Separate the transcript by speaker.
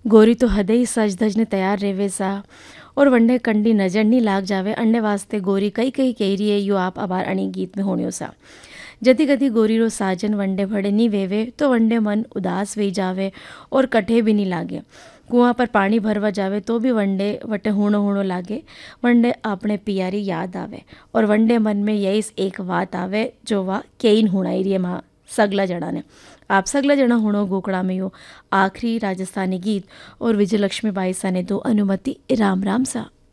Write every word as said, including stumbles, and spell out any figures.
Speaker 1: गोरी तो हदे ही सज धज ने तैयार रेवे सा और वंडे कंडी नजर नहीं लाग जावे अंडे वास्ते गोरी कई कई कह रही है यो आप अबार अणी गीत में होण्यो सा। जदी कदी गोरी रो साजन वंडे भड़े नहीं वेवे तो वंडे मन उदास वे जावे और कठे भी नहीं लागे। कुआं पर पानी भरवा जावे तो भी वंडे वटे हूणो हूणो लागे। वंडे अपने पियारी याद आवे और वंडे मन में यही एक बात आवे जो वा केइन हुणाई रही माँ सगला जड़ा ने। आप सगला जणा हुणो गोकड़ा में यो आखिरी राजस्थानी गीत और विजयलक्ष्मी बाई सा ने दो अनुमति राम राम सा।